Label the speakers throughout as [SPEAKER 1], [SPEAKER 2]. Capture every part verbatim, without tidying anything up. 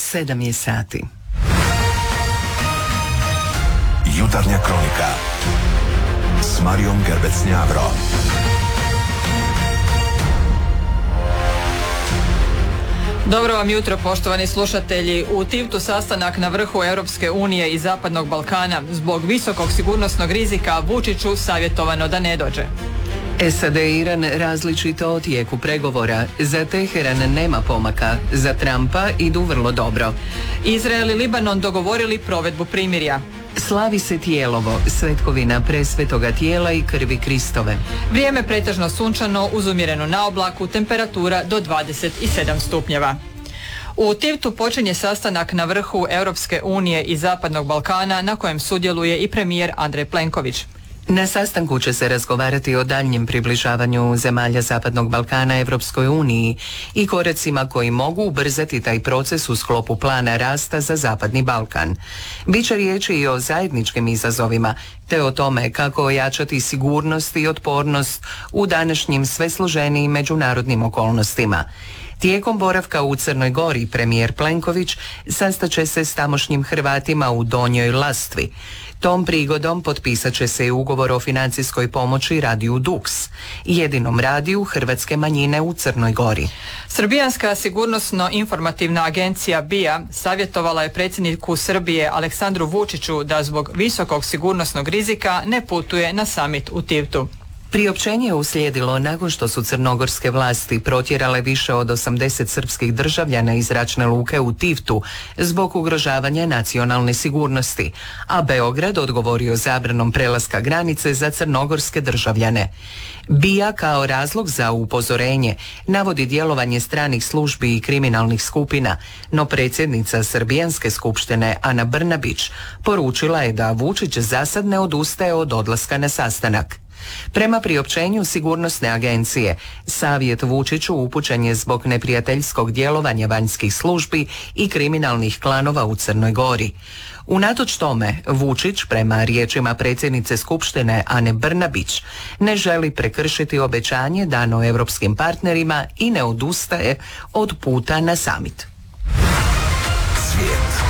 [SPEAKER 1] sedam je sati.
[SPEAKER 2] Jutarnja kronika s Marijom Gerbec-Njavro.
[SPEAKER 3] Dobro vam jutro, poštovani slušatelji. U Tivtu sastanak na vrhu Europske unije i Zapadnog Balkana. Zbog visokog sigurnosnog rizika Vučiću savjetovano da ne dođe.
[SPEAKER 1] S A D i Iran različito o tijeku pregovora. Za Teheran nema pomaka, za Trumpa idu vrlo dobro.
[SPEAKER 3] Izrael i Libanon dogovorili provedbu primirja.
[SPEAKER 1] Slavi se Tijelovo, svetkovina presvetoga tijela i krvi Kristove.
[SPEAKER 3] Vrijeme pretežno sunčano uz umjerenu naoblaku, temperatura do dvadeset sedam stupnjeva. U Tivtu počinje sastanak na vrhu Europske unije i Zapadnog Balkana na kojem sudjeluje i premijer Andrej Plenković.
[SPEAKER 1] Na sastanku će se razgovarati o daljnjem približavanju zemalja Zapadnog Balkana Europskoj uniji i koracima koji mogu ubrzati taj proces u sklopu plana rasta za Zapadni Balkan. Biće riječi i o zajedničkim izazovima, te o tome kako ojačati sigurnost i otpornost u današnjim sve složenijim međunarodnim okolnostima. Tijekom boravka u Crnoj Gori premijer Plenković sastaće se s tamošnjim Hrvatima u Donjoj Lastvi. Tom prigodom potpisat će se i ugovor o financijskoj pomoći radiju Dux, jedinom radiju hrvatske manjine u Crnoj Gori.
[SPEAKER 3] Srbijanska sigurnosno-informativna agencija B I A savjetovala je predsjedniku Srbije Aleksandru Vučiću da zbog visokog sigurnosnog rizika ne putuje na samit u Tivtu.
[SPEAKER 1] Priopćenje je uslijedilo nakon što su crnogorske vlasti protjerale više od osamdeset srpskih državljana iz zračne luke u Tivtu zbog ugrožavanja nacionalne sigurnosti, a Beograd odgovorio zabranom prelaska granice za crnogorske državljane. B I A kao razlog za upozorenje navodi djelovanje stranih službi i kriminalnih skupina, no predsjednica Srbijanske skupštine Ana Brnabić poručila je da Vučić zasad ne odustaje od odlaska na sastanak. Prema priopćenju sigurnosne agencije, savjet Vučiću upućen je zbog neprijateljskog djelovanja vanjskih službi i kriminalnih klanova u Crnoj Gori. Unatoč tome, Vučić, prema riječima predsjednice Skupštine Ane Brnabić, ne želi prekršiti obećanje dano europskim partnerima i ne odustaje od puta na samit.
[SPEAKER 2] Svijet.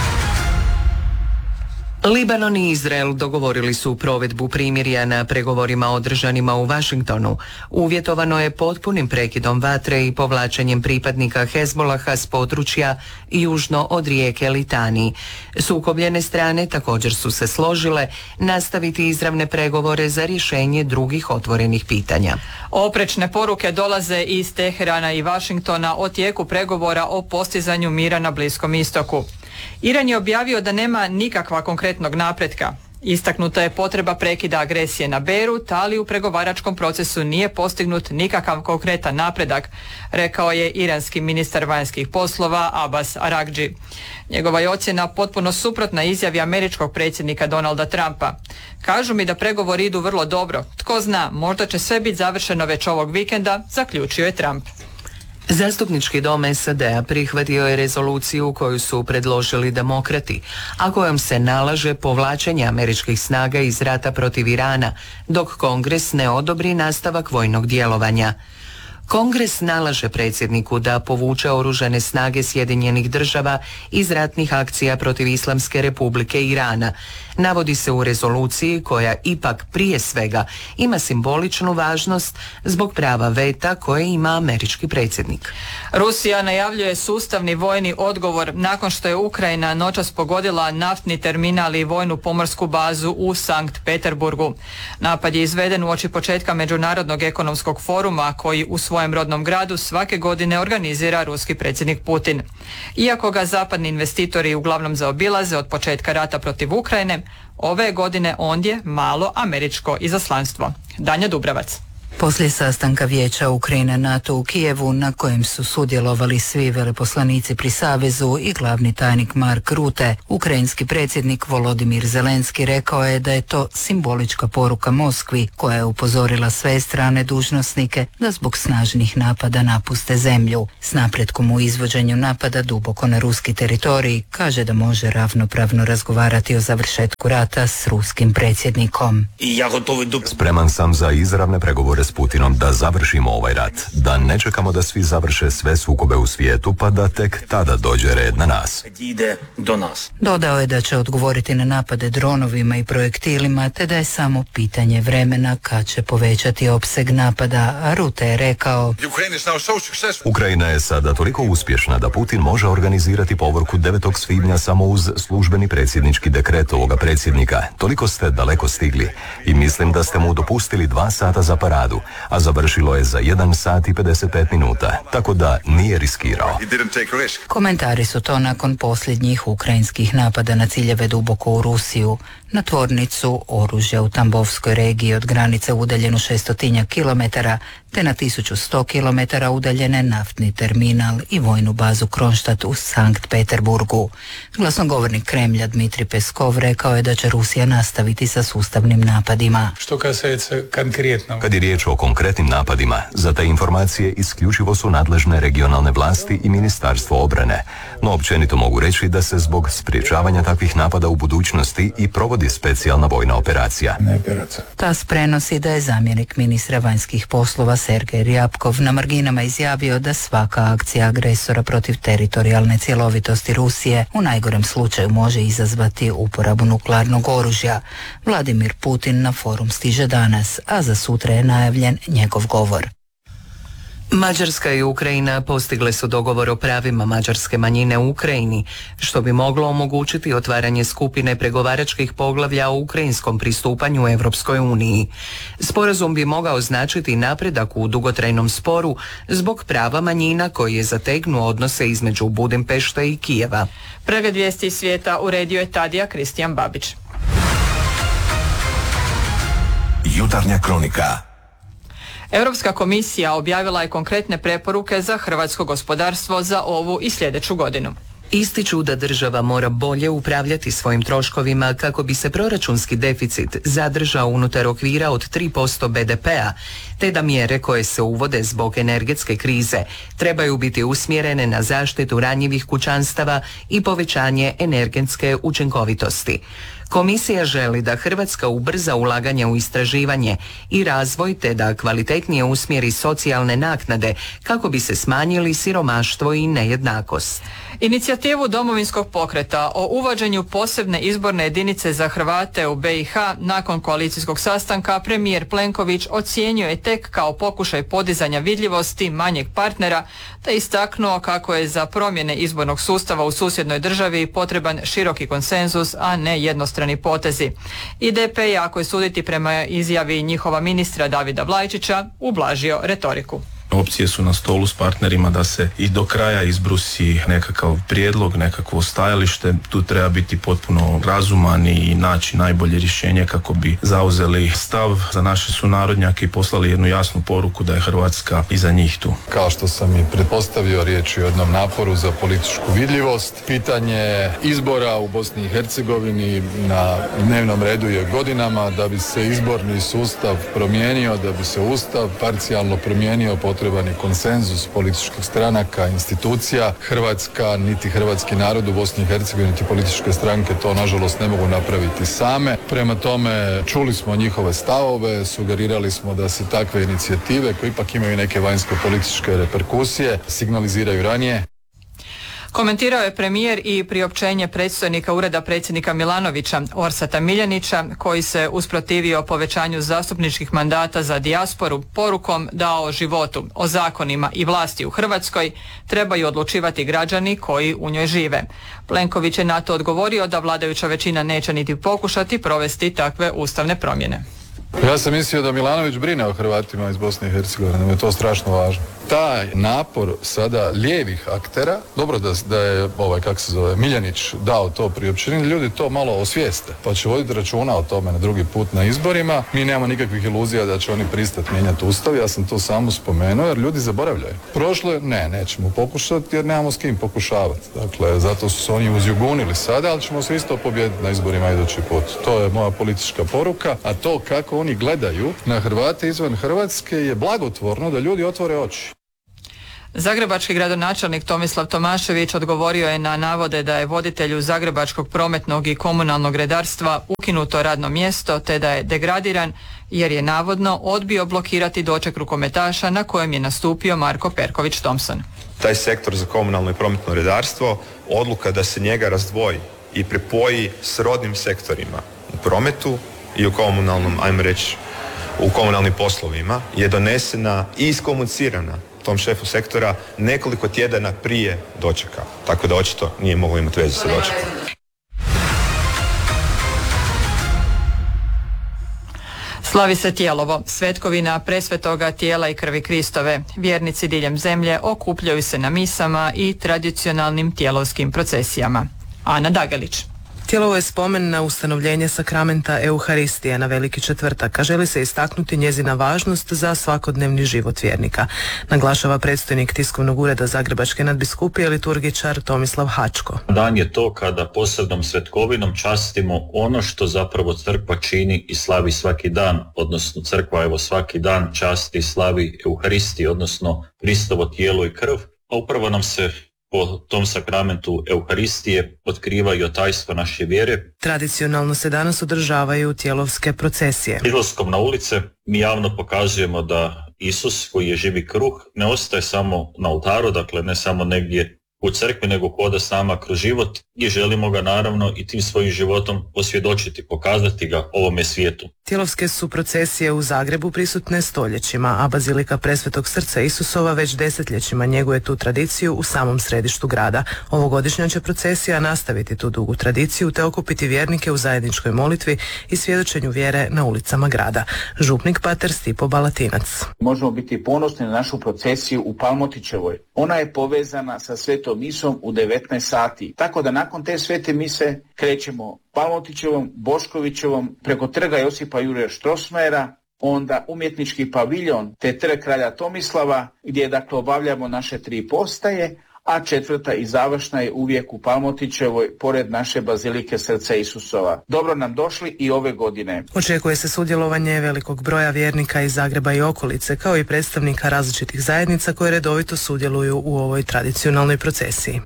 [SPEAKER 1] Libanon i Izrael dogovorili su provedbu primirja na pregovorima održanima u Washingtonu. Uvjetovano je potpunim prekidom vatre i povlačenjem pripadnika Hezbolaha s područja južno od rijeke Litani. Sukobljene strane također su se složile nastaviti izravne pregovore za rješenje drugih otvorenih pitanja.
[SPEAKER 3] Oprečne poruke dolaze iz Teherana i Washingtona o tijeku pregovora o postizanju mira na Bliskom istoku. Iran je objavio da nema nikakva konkretnog napretka. Istaknuta je potreba prekida agresije na Beirut, ali u pregovaračkom procesu nije postignut nikakav konkretan napredak, rekao je iranski ministar vanjskih poslova Abbas Aragdži. Njegova je ocjena potpuno suprotna izjavi američkog predsjednika Donalda Trumpa. Kažu mi da pregovori idu vrlo dobro. Tko zna, možda će sve biti završeno već ovog vikenda, zaključio je Trump.
[SPEAKER 1] Zastupnički dom S A D-a prihvatio je rezoluciju koju su predložili demokrati, a kojom se nalaže povlačenje američkih snaga iz rata protiv Irana, dok Kongres ne odobri nastavak vojnog djelovanja. Kongres nalaže predsjedniku da povuče oružane snage Sjedinjenih država iz ratnih akcija protiv Islamske republike Irana. Navodi se u rezoluciji koja ipak prije svega ima simboličnu važnost zbog prava veta koje ima američki predsjednik.
[SPEAKER 3] Rusija najavljuje sustavni vojni odgovor nakon što je Ukrajina noćas pogodila naftni terminal i vojnu pomorsku bazu u Sankt Peterburgu. Napad je izveden uoči početka Međunarodnog ekonomskog foruma koji u svojem rodnom gradu svake godine organizira ruski predsjednik Putin. Iako ga zapadni investitori uglavnom zaobilaze od početka rata protiv Ukrajine, ove godine ondje malo američko izaslanstvo. Danja Dubravac.
[SPEAKER 4] Poslije sastanka Vijeća Ukrajine NATO u Kijevu, na kojem su sudjelovali svi veleposlanici pri Savezu i glavni tajnik Mark Rutte, ukrajinski predsjednik Volodimir Zelenski rekao je da je to simbolička poruka Moskvi, koja je upozorila sve strane dužnosnike da zbog snažnih napada napuste zemlju. S napretkom u izvođenju napada duboko na ruski teritorij, kaže da može ravnopravno razgovarati o završetku rata s ruskim predsjednikom.
[SPEAKER 2] Spreman sam za izravne pregovore s Putinom da završimo ovaj rat, da ne čekamo da svi završe sve sukobe u svijetu pa da tek tada dođe red na nas.
[SPEAKER 4] Dodao je da će odgovoriti na napade dronovima i projektilima, te da je samo pitanje vremena kad će povećati opseg napada, a Rutte je rekao:
[SPEAKER 2] Ukrajina je sada toliko uspješna da Putin može organizirati povorku devetog svibnja samo uz službeni predsjednički dekret ovoga predsjednika. Toliko ste daleko stigli i mislim da ste mu dopustili dva sata za paradu, a završilo je za jedan sat i pedeset pet minuta, tako da nije riskirao.
[SPEAKER 4] Komentari su to nakon posljednjih ukrajinskih napada na ciljeve duboko u Rusiju, na tvornicu oružja u Tambovskoj regiji od granice udaljenu šestotinjak kilometara, te na tisuću sto kilometara udaljene naftni terminal i vojnu bazu Kronštat u Sankt Peterburgu. Glasnogovornik Kremlja Dmitrij Peskov rekao je da će Rusija nastaviti sa sustavnim napadima.
[SPEAKER 5] Što kасается konkretno?
[SPEAKER 2] Kad je riječ o konkretnim napadima, za te informacije isključivo su nadležne regionalne vlasti i Ministarstvo obrane. No općenito mogu reći da se zbog sprječavanja takvih napada u budućnosti i provodi specijalna vojna operacija.
[SPEAKER 4] TAS prenosi da je zamjenik ministra vanjskih poslova Sergej Ryabkov na marginama izjavio da svaka akcija agresora protiv teritorijalne cjelovitosti Rusije u najgorem slučaju može izazvati uporabu nuklearnog oružja. Vladimir Putin na forum stiže danas, a za sutra je najavljen njegov govor.
[SPEAKER 1] Mađarska i Ukrajina postigle su dogovor o pravima mađarske manjine u Ukrajini, što bi moglo omogućiti otvaranje skupine pregovaračkih poglavlja o ukrajinskom pristupanju Europskoj uniji. Sporazum bi mogao značiti napredak u dugotrajnom sporu zbog prava manjina koji je zategnuo odnose između Budimpešte i Kijeva.
[SPEAKER 3] Pregled vijesti iz svijeta uredio je Tadija Kristijan Babić.
[SPEAKER 2] Jutarnja kronika.
[SPEAKER 3] Europska komisija objavila je konkretne preporuke za hrvatsko gospodarstvo za ovu i sljedeću godinu.
[SPEAKER 1] Ističu da država mora bolje upravljati svojim troškovima kako bi se proračunski deficit zadržao unutar okvira od tri posto be de pea, te da mjere koje se uvode zbog energetske krize trebaju biti usmjerene na zaštitu ranjivih kućanstava i povećanje energetske učinkovitosti. Komisija želi da Hrvatska ubrza ulaganje u istraživanje i razvoj te da kvalitetnije usmjeri socijalne naknade kako bi se smanjili siromaštvo i nejednakost.
[SPEAKER 3] Inicijativu Domovinskog pokreta o uvođenju posebne izborne jedinice za Hrvate u be i ha nakon koalicijskog sastanka premijer Plenković ocijenio je tek kao pokušaj podizanja vidljivosti manjeg partnera, te istaknuo kako je za promjene izbornog sustava u susjednoj državi potreban široki konsenzus, a ne jednostrani potezi. I de pe je, ako je suditi prema izjavi njihova ministra Davida Vlajčića, ublažio retoriku.
[SPEAKER 6] Opcije su na stolu s partnerima da se i do kraja izbrusi nekakav prijedlog, nekakvo stajalište. Tu treba biti potpuno razuman i naći najbolje rješenje kako bi zauzeli stav za naše sunarodnjake i poslali jednu jasnu poruku da je Hrvatska iza njih tu.
[SPEAKER 7] Kao što sam i pretpostavio, riječ je o jednom naporu za političku vidljivost. Pitanje izbora u Bosni i Hercegovini na dnevnom redu je godinama. Da bi se izborni sustav promijenio, da bi se ustav parcijalno promijenio, potreban je konsenzus političkih stranaka, institucija. Hrvatska, niti hrvatski narod u Bosni i Hercegovini, niti političke stranke to nažalost ne mogu napraviti same. Prema tome, čuli smo njihove stavove, sugerirali smo da se takve inicijative, koje ipak imaju neke vanjske političke reperkusije, signaliziraju ranije.
[SPEAKER 3] Komentirao je premijer i priopćenje predstojnika Ureda predsjednika Milanovića, Orsata Miljanića, koji se usprotivio povećanju zastupničkih mandata za dijasporu porukom da o životu, o zakonima i vlasti u Hrvatskoj trebaju odlučivati građani koji u njoj žive. Plenković je na to odgovorio da vladajuća većina neće niti pokušati provesti takve ustavne promjene.
[SPEAKER 7] Ja sam mislio da Milanović brine o Hrvatima iz Bosne i Hercegovine, da mi je to strašno važno. Taj napor sada lijevih aktera, dobro da, da je, ovaj, kak se zove, Miljanić dao to priopćenje, ljudi to malo osvijeste, pa će voditi računa o tome na drugi put na izborima. Mi nemamo nikakvih iluzija da će oni pristati mijenjati ustav, ja sam to samo spomenuo, jer ljudi zaboravljaju. Prošlo je, ne, nećemo pokušati jer nemamo s kim pokušavati. Dakle, zato su se oni uzjugunili sada, ali ćemo se isto pobijediti na izborima idući put. To je moja politička poruka, a to kako oni gledaju na Hrvate izvan Hrvatske je blagotvorno da ljudi otvore oči.
[SPEAKER 3] Zagrebački gradonačelnik Tomislav Tomašević odgovorio je na navode da je voditelju zagrebačkog prometnog i komunalnog redarstva ukinuto radno mjesto te da je degradiran jer je navodno odbio blokirati doček rukometaša na kojem je nastupio Marko Perković Thompson.
[SPEAKER 8] Taj sektor za komunalno i prometno redarstvo, odluka da se njega razdvoji i pripoji s rodnim sektorima u prometu i u komunalnom, ajmo reći, u komunalnim poslovima je donesena i iskomunicirana tom šefu sektora nekoliko tjedana prije dočeka. Tako da očito nije moglo imati veze sa dočekom.
[SPEAKER 3] Slavi se Tijelovo, svetkovina presvetoga tijela i krvi Kristove. Vjernici diljem zemlje okupljaju se na misama i tradicionalnim tijelovskim procesijama. Ana Dagelić.
[SPEAKER 9] Tijelovo je spomen na ustanovljenje sakramenta Euharistije na Veliki četvrtak, a želi se istaknuti njezina važnost za svakodnevni život vjernika. Naglašava predstojnik tiskovnog ureda Zagrebačke nadbiskupije liturgičar Tomislav Hačko.
[SPEAKER 10] Dan je to kada posebnom svetkovinom častimo ono što zapravo crkva čini i slavi svaki dan, odnosno crkva evo svaki dan časti i slavi Euharistiju, odnosno Kristovo tijelo i krv, a upravo nam se po tom sakramentu Euharistije otkrivaju tajstva naše vjere.
[SPEAKER 9] Tradicionalno se danas održavaju tijelovske procesije.
[SPEAKER 10] Izlaskom na ulice mi javno pokazujemo da Isus, koji je živi kruh, ne ostaje samo na oltaru, dakle ne samo negdje u crkvi, nego hoda sama kroz život i želimo ga naravno i tim svojim životom posvjedočiti, pokazati ga ovome svijetu.
[SPEAKER 9] Tijelovske su procesije u Zagrebu prisutne stoljećima, a Bazilika Presvetog Srca Isusova već desetljećima njeguje tu tradiciju u samom središtu grada. Ovogodišnja će procesija nastaviti tu dugu tradiciju te okupiti vjernike u zajedničkoj molitvi i svjedočenju vjere na ulicama grada. Župnik pater Stipo Balatinac.
[SPEAKER 11] Možemo biti ponosni na našu procesiju u Palmotićevoj. Ona je povezana sa svetom misom u devetnaest sati. Tako da nakon te svete mise krećemo Palmotićevom, Boškovićevom, preko trga Josipa Jurja Strossmayera, onda umjetnički paviljon te trg kralja Tomislava, gdje dakle obavljamo naše tri postaje, a četvrta i završna je uvijek u Palmotićevoj, pored naše Bazilike Srca Isusova. Dobro nam došli i ove godine.
[SPEAKER 9] Očekuje se sudjelovanje velikog broja vjernika iz Zagreba i okolice, kao i predstavnika različitih zajednica koje redovito sudjeluju u ovoj tradicionalnoj procesiji.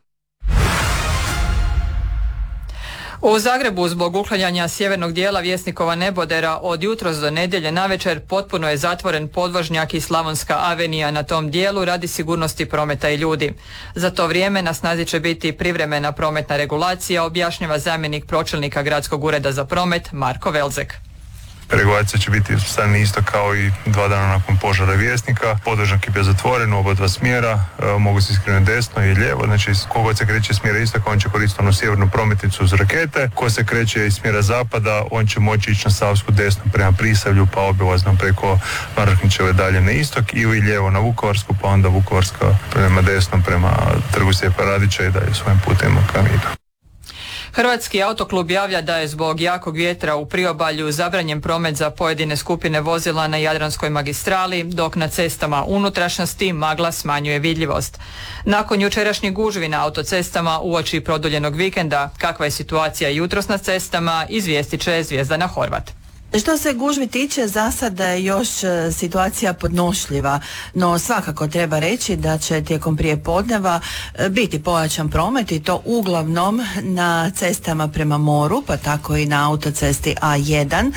[SPEAKER 3] U Zagrebu zbog uklanjanja sjevernog dijela Vjesnikova nebodera od jutros do nedjelje navečer potpuno je zatvoren podvožnjak i Slavonska avenija na tom dijelu radi sigurnosti prometa i ljudi. Za to vrijeme na snazi će biti privremena prometna regulacija, objašnjava zamjenik pročelnika Gradskog ureda za promet Marko Velzek.
[SPEAKER 12] Regulacija će biti stavljena isto kao i dva dana nakon požara Vjesnika. Podvožnjak je bio zatvoren u oba dva smjera, e, mogu se iskrenuti desno i lijevo, znači kogod se kreće iz smjera istoka, on će koristiti onu sjevernu prometnicu uz rakete, ko se kreće iz smjera zapada, on će moći ići na Savsku desno prema Prisavlju, pa obilazno preko Marahnićeve dalje na istok ili lijevo na Vukovarsku, pa onda Vukovarska prema desno prema Trgu Stjepa Radića i dalje svojim putem ka Midu.
[SPEAKER 3] Hrvatski autoklub javlja da je zbog jakog vjetra u priobalju zabranjen promet za pojedine skupine vozila na Jadranskoj magistrali, dok na cestama unutrašnjosti magla smanjuje vidljivost. Nakon jučerašnjih gužvi na autocestama uoči produljenog vikenda, kakva je situacija jutros na cestama, izvijestit će Zvijezdana Horvat.
[SPEAKER 13] Što se gužvi tiče, za sada je još situacija podnošljiva, no svakako treba reći da će tijekom prijepodneva biti pojačan promet i to uglavnom na cestama prema moru, pa tako i na autocesti A jedan.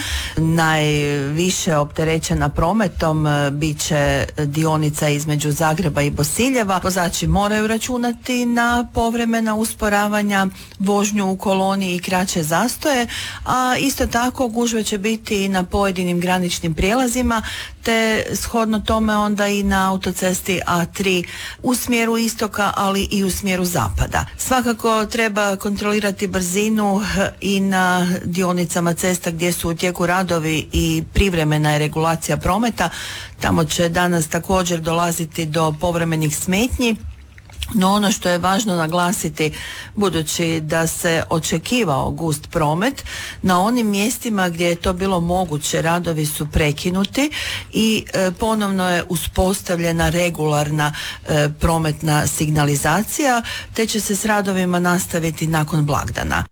[SPEAKER 13] Najviše opterećena prometom bit će dionica između Zagreba i Bosiljeva. Vozači moraju računati na povremena usporavanja, vožnju u koloni i kraće zastoje, a isto tako gužve će biti i na pojedinim graničnim prijelazima, te shodno tome onda i na autocesti A tri u smjeru istoka, ali i u smjeru zapada. Svakako treba kontrolirati brzinu i na dionicama cesta gdje su u tijeku radovi i privremena je regulacija prometa. Tamo će danas također dolaziti do povremenih smetnji. No ono što je važno naglasiti, budući da se očekivao gust promet, na onim mjestima gdje je to bilo moguće radovi su prekinuti i e, ponovno je uspostavljena regularna e, prometna signalizacija, te će se s radovima nastaviti nakon blagdana.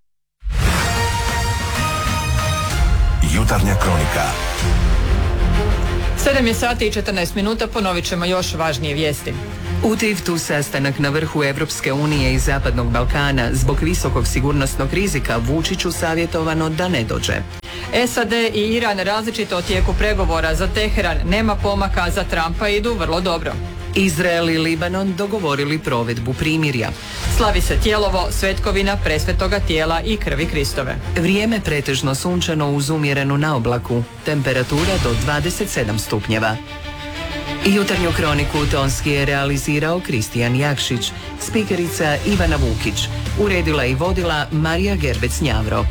[SPEAKER 14] Jutarnja kronika.
[SPEAKER 3] sedam je sati i četrnaest minuta, ponovit ćemo još važnije vijesti.
[SPEAKER 1] U Tivtu sastanak na vrhu Evropske unije i Zapadnog Balkana zbog visokog sigurnosnog rizika Vučiću savjetovano da ne dođe.
[SPEAKER 3] S A D i Iran različito o tijeku pregovora. Za Teheran nema pomaka, za Trumpa idu vrlo dobro.
[SPEAKER 1] Izrael i Libanon dogovorili provedbu primirja.
[SPEAKER 3] Slavi se Tijelovo, svetkovina presvetoga tijela i krvi Kristove.
[SPEAKER 1] Vrijeme pretežno sunčano uz umjerenu naoblaku. Temperatura do dvadeset sedam stupnjeva. Jutarnju kroniku tonski je realizirao Kristijan Jakšić, spikerica Ivana Vukić, uredila i vodila Marija Gerbec-Njavro.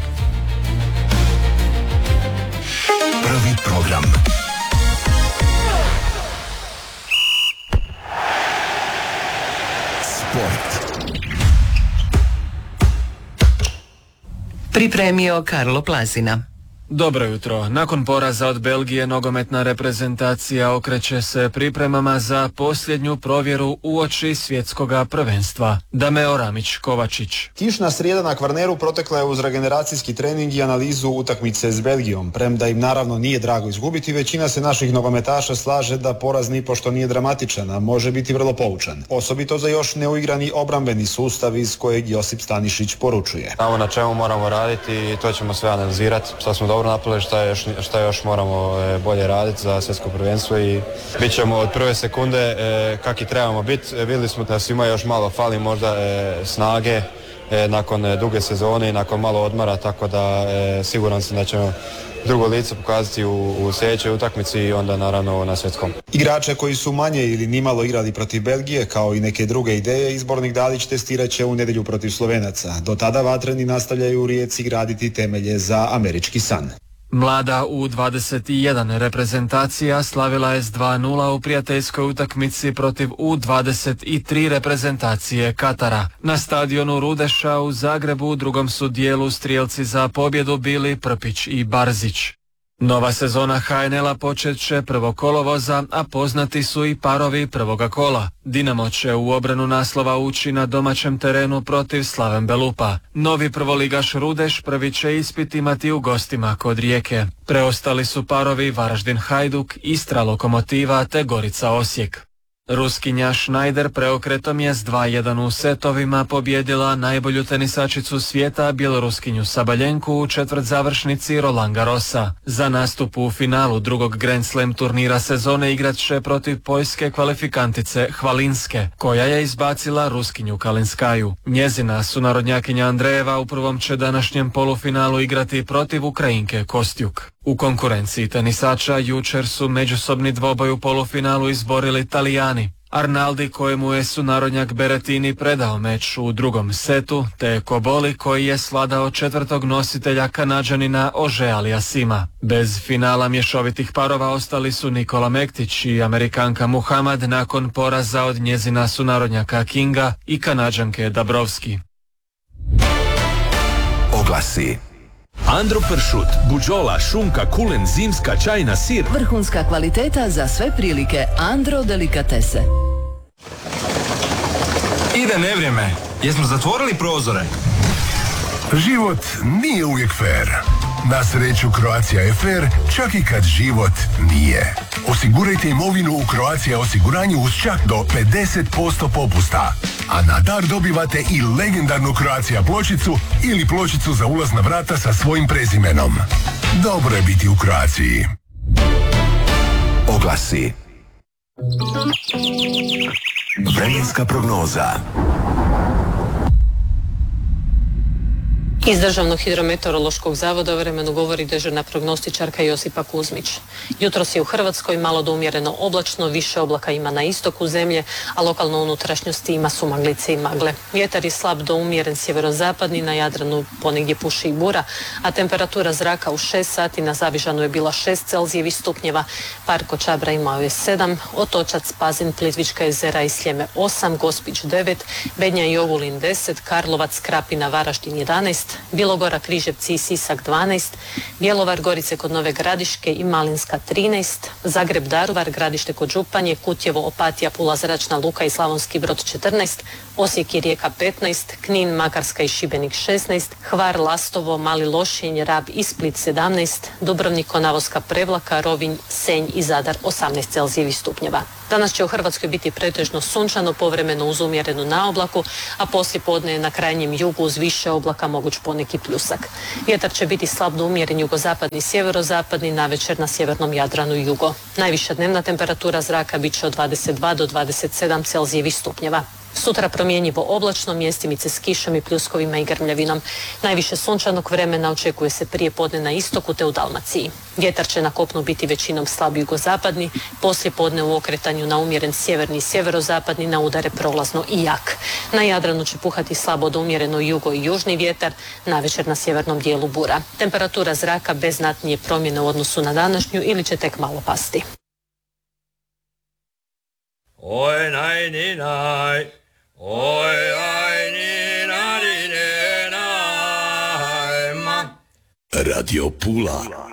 [SPEAKER 14] Prvi program. Sport.
[SPEAKER 1] Pripremio Karlo Plazina.
[SPEAKER 15] Dobro jutro. Nakon poraza od Belgije nogometna reprezentacija okreće se pripremama za posljednju provjeru uoči svjetskoga prvenstva. Dameo Ramić-Kovačić.
[SPEAKER 16] Kišna srijeda na Kvarneru protekla je uz regeneracijski trening i analizu utakmice s Belgijom. Premda im naravno nije drago izgubiti, većina se naših nogometaša slaže da poraz nipošto nije dramatičan, a može biti vrlo poučan. Osobito za još neuigrani obrambeni sustav iz kojeg Josip Stanišić poručuje.
[SPEAKER 17] Znamo na čemu moramo raditi i to ćemo sve analizirati. Sad smo dobro napravili, šta još, šta još moramo e, bolje raditi za svjetsko prvenstvo i bit ćemo od prve sekunde e, kak i trebamo biti. E, vidjeli smo da svima još malo fali možda e, snage e, nakon e, duge sezone i nakon malo odmora, tako da e, siguran sam da ćemo drugo lice pokazati u, u sljedećoj utakmici i onda naravno na svjetskom.
[SPEAKER 16] Igrače koji su manje ili nimalo igrali protiv Belgije, kao i neke druge ideje, izbornik Dalić testirat će u nedjelju protiv Slovenaca. Do tada vatreni nastavljaju u Rijeci graditi temelje za američki san.
[SPEAKER 15] Mlada U dvadeset jedan reprezentacija slavila je s dva nula u prijateljskoj utakmici protiv U dvadeset tri reprezentacije Katara. Na stadionu Rudeša u Zagrebu u drugom su dijelu strijelci za pobjedu bili Prpić i Barzić. Nova sezona H N L-a počet će prvog kolovoza, a poznati su i parovi prvoga kola. Dinamo će u obranu naslova ući na domaćem terenu protiv Slaven Belupa. Novi prvoligaš Rudeš prvi će ispit imati u gostima kod Rijeke. Preostali su parovi Varaždin Hajduk, Istra Lokomotiva te Gorica Osijek. Ruskinja Schneider preokretom je s dva jedan u setovima pobjedila najbolju tenisačicu svijeta Bjeloruskinju Sabaljenku u četvrtzavršnici Roland Garrosa. Za nastup u finalu drugog Grand Slam turnira sezone igrat će protiv poljske kvalifikantice Hvalinske, koja je izbacila Ruskinju Kalinskaju. Njezina sunarodnjakinja Andrejeva u prvom će današnjem polufinalu igrati protiv Ukrajinke Kostjuk. U konkurenciji tenisača jučer su međusobni dvoboj u polufinalu izborili Talijani. Arnaldi, kojemu je sunarodnjak Berettini predao meč u drugom setu, te Koboli koji je svladao četvrtog nositelja Kanađanina Ože Aliasima. Bez finala mješovitih parova ostali su Nikola Mektić i Amerikanka Muhammad nakon poraza od njezina sunarodnjaka Kinga i Kanađanke Dabrowski.
[SPEAKER 14] Oglasi.
[SPEAKER 18] Andro pršut, buđola, šunka, kulen, zimska, čajna, sir.
[SPEAKER 19] Vrhunska kvaliteta za sve prilike. Andro delikatese.
[SPEAKER 20] Ide nevrijeme. Jesmo zatvorili prozore?
[SPEAKER 21] Život nije uvijek fair. Na sreću Croatia je fair, čak i kad život nije. Osigurajte imovinu u Croatia osiguranju uz čak do pedeset posto popusta. A na dar dobivate i legendarnu Croatia pločicu ili pločicu za ulaz na vrata sa svojim prezimenom. Dobro je biti u Croaciji.
[SPEAKER 14] Oglasi. Vremenska prognoza.
[SPEAKER 22] Iz Državnog hidrometeorološkog zavoda o vremenu govori dežurna prognostičarka Josipa Kuzmić. Jutros je u Hrvatskoj malo do umjereno oblačno, više oblaka ima na istoku zemlje, a lokalno u unutrašnjosti ima sumaglice i magle. Vjetar je slab do umjeren sjeverozapadni, na Jadranu ponegdje puši i bura, a temperatura zraka u šest sati na Zavižanu je bila šest Celzijevih stupnjeva, Parko Čabra imao je sedam, Otočac, Pazin, Plitvička jezera i Sljeme osam, Gospić devet, Bednja i Ogulin deset, Karlovac, Krapina, Varaždin jedanaest, Bilogora, Križevci i Sisak dvanaest, Bjelovar, Gorice kod Nove Gradiške i Malinska trinaest, Zagreb, Daruvar, Gradište kod Županje, Kutjevo, Opatija, Pula, Zračna Luka i Slavonski Brod četrnaest, Osijek i Rijeka petnaest, Knin, Makarska i Šibenik šesnaest, Hvar, Lastovo, Mali Lošinj, Rab i Split sedamnaest, Dubrovnik, Konavoska, Prevlaka, Rovinj, Senj i Zadar osamnaest Celzijevih stupnjeva. Danas će u Hrvatskoj biti pretežno sunčano, povremeno uz umjerenu naoblaku, a poslije podne je na krajnjem jugu uz više oblaka moguć poneki pljusak. Vjetar će biti slab do umjeren jugozapadni, sjeverozapadni, navečer na sjevernom Jadranu i jugo. Najviša dnevna temperatura zraka bit će od dvadeset dva do dvadeset sedam Celzijevih stupnjeva. Sutra promjenjivo oblačno, mjestimice s kišom i pljuskovima i grmljavinom. Najviše sunčanog vremena očekuje se prije podne na istoku te u Dalmaciji. Vjetar će na kopnu biti većinom slab jugozapadni, poslije podne u okretanju na umjeren sjeverni i sjeverozapadni, na udare prolazno i jak. Na Jadranu će puhati slabo do umjereno jugo i južni vjetar, navečer na sjevernom dijelu bura. Temperatura zraka bez znatnije promjene u odnosu na današnju ili će tek malo pasti.
[SPEAKER 4] Oj, naj, ni, naj. Oj, aj, ni, na, ni, ne, naj, ma.
[SPEAKER 14] Radio Pula.